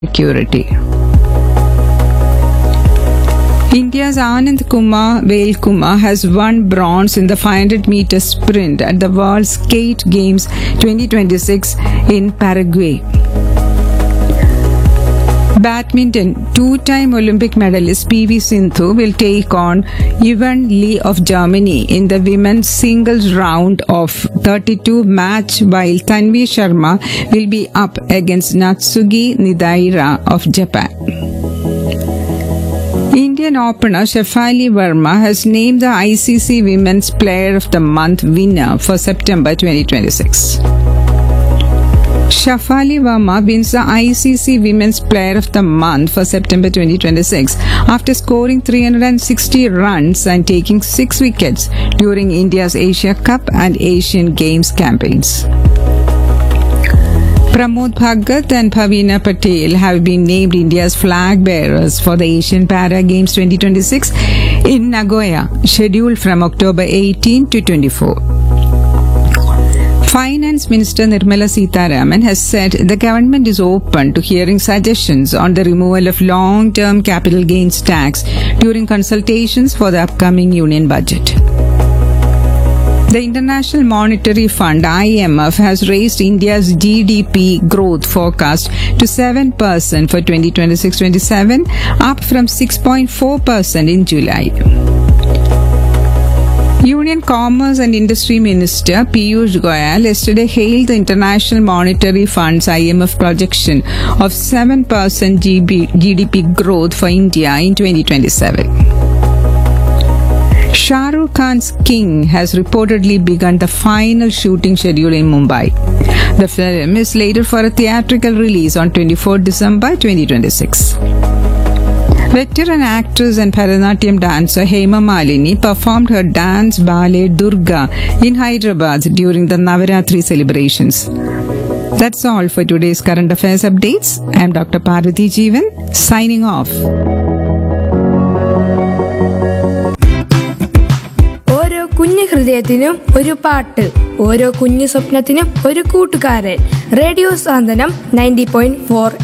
security. India's Anand Kumar Velkumar has won bronze in the 500-meter sprint at the World Skate Games 2026 in Paraguay. Badminton, two-time Olympic medalist PV Sindhu will take on Yvonne Lee of Germany in the women's singles round of 32 match, while Tanvi Sharma will be up against Natsuki Nidaira of Japan. Indian opener Shafali Verma has named the ICC Women's Player of the Month winner for September 2026. Shafali Verma wins the ICC Women's Player of the Month for September 2026 after scoring 360 runs and taking 6 wickets during India's Asia Cup and Asian Games campaigns. Pramod Bhagat and Bhavina Patel have been named India's flag bearers for the Asian Para Games 2026 in Nagoya, scheduled from October 18 to 24. Finance Minister Nirmala Sitharaman has said the government is open to hearing suggestions on the removal of long-term capital gains tax during consultations for the upcoming union budget. The International Monetary Fund (IMF) has raised India's GDP growth forecast to 7% for 2026-27, up from 6.4% in July. Union Commerce and Industry Minister Piyush Goyal yesterday hailed the International Monetary Fund's IMF projection of 7% GDP growth for India in 2027. Shah Rukh Khan's King has reportedly begun the final shooting schedule in Mumbai. The film is slated for a theatrical release on 24 December 2026. Veteran actress and Bharatanatyam dancer Hema Malini performed her dance ballet Durga in Hyderabad during the Navaratri celebrations. That's all for today's current affairs updates. I am Dr. Parvati Jeevan, signing off. ഓരോ കുഞ്ഞു ഹൃദയത്തിനും ഒരു പാട്ട്, ഓരോ കുഞ്ഞു സ്വപ്നത്തിനും ഒരു കൂട്ടുകാരൻ. Radio സാന്ത്വനം 90.4